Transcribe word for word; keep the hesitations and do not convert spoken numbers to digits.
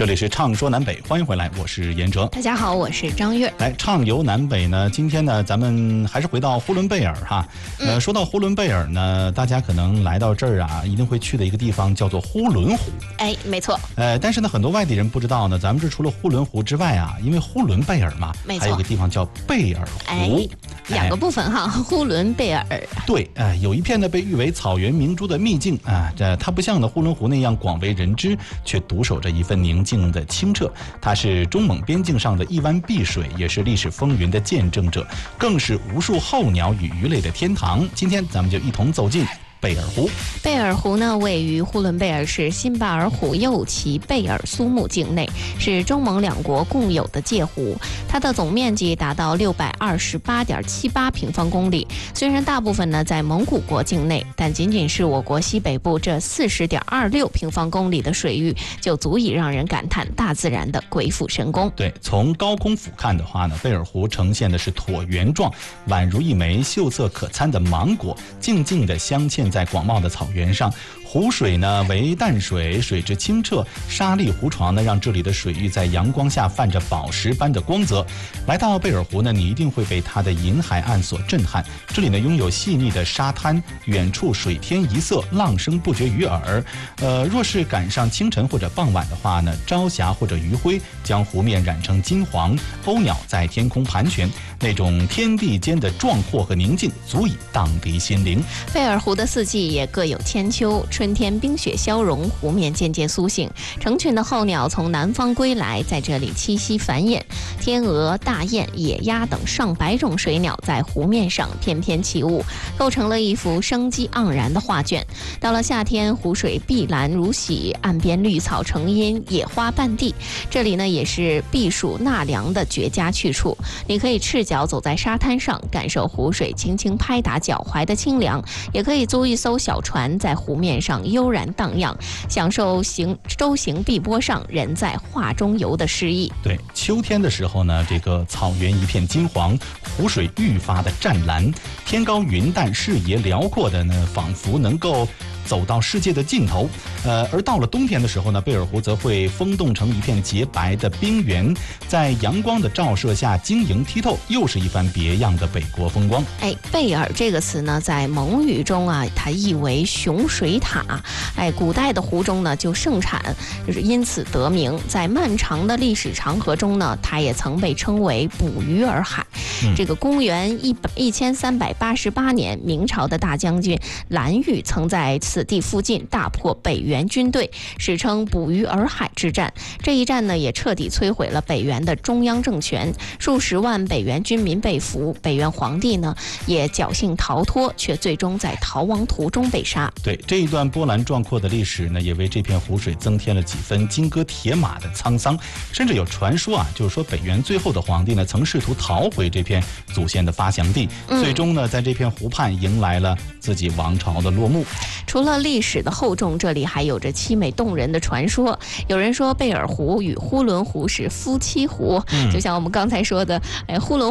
这里是畅说南北，欢迎回来，我是严哲。 大家好，我是张悦。 来畅游南北呢，今天呢，咱们还是回到呼伦贝尔哈。呃，说到呼伦贝尔呢，大家可能来到这儿啊，一定会去的一个地方叫做呼伦湖。 哎，没错。 呃，但是呢，很多外地人不知道呢，咱们这除了呼伦湖之外啊，因为呼伦贝尔嘛， 没错， 还有个地方叫贝尔湖。 哎，两个部分哈，哎、呼伦贝尔。 对，哎、呃，有一片呢被誉为草原明珠的秘境啊，这它不像呢呼伦湖那样广为人知，却独守着一份宁静的清澈。它是中蒙边境上的一湾碧水，也是历史风云的见证者，更是无数候鸟与鱼类的天堂。今天咱们就一同走进贝尔湖。 贝尔湖呢，位于呼伦贝尔市辛巴尔虎右旗贝尔苏木境内，是中蒙两国共有的界湖。它的总面积达到六百二十八点七八平方公里。虽然大部分呢在蒙古国境内，但仅仅是我国西北部这四十点二六平方公里的水域，就足以让人感叹大自然的鬼斧神工。 对，从高空俯瞰的话呢，贝尔湖呈现的是椭圆状，宛如一枚秀色可餐的芒果，静静地镶嵌在广袤的草原上。湖水呢为淡水，水质清澈，沙砾湖床呢让这里的水域在阳光下泛着宝石般的光泽。来到贝尔湖呢，你一定会被它的银海岸所震撼。这里呢拥有细腻的沙滩，远处水天一色，浪声不绝于耳。呃，若是赶上清晨或者傍晚的话呢，朝霞或者余晖将湖面染成金黄，鸥鸟在天空盘旋，那种天地间的壮阔和宁静，足以荡涤心灵。 贝尔湖的四季也各有千秋。春天冰雪消融，湖面渐渐苏醒，成群的候鸟从南方归来，在这里栖息繁衍。天鹅、大雁、野鸭等上百种水鸟在湖面上翩翩起舞，构成了一幅生机盎然的画卷。到了夏天，湖水碧蓝如洗，岸边绿草成荫，野花半地。这里呢也是避暑纳凉的绝佳去处。你可以赤脚走在沙滩上，感受湖水轻轻拍打脚踝的清凉，也可以租一艘小船在湖面上悠然荡漾，享受行舟行碧波上，人在画中游的诗意。 对，秋天的时候呢，这个草原一片金黄，湖水愈发的湛蓝，天高云淡，视野辽阔的呢，仿佛能够走到世界的尽头。呃，而到了冬天的时候呢，贝尔湖则会风冻成一片洁白的冰原，在阳光的照射下晶莹剔透，又是一番别样的北国风光。 哎，贝尔这个词呢，在蒙语中啊，它意为雄水塔。哎，古代的湖中呢就盛产，就是因此得名。在漫长的历史长河中呢，它也曾被称为捕鱼儿海。嗯、这个公元一百一千三百八十八年，明朝的大将军蓝玉曾在此地附近大破北元军队，史称捕鱼儿海之战。这一战呢，也彻底摧毁了北元的中央政权，数十万北元军民被俘，北元皇帝呢也侥幸逃脱，却最终在逃亡途中被杀。 对，这一段波澜壮阔的历史呢，也为这片湖水增添了几分金戈铁马的沧桑。甚至有传说啊，就是说北元最后的皇帝呢，曾试图逃回这片祖先的发祥地，嗯、最终呢，在这片湖畔迎来了自己王朝的落幕。 除了历史的厚重，这里还有着凄美动人的传说。有人说贝尔湖与呼伦湖是夫妻湖，嗯、就像我们刚才说的，哎，呼伦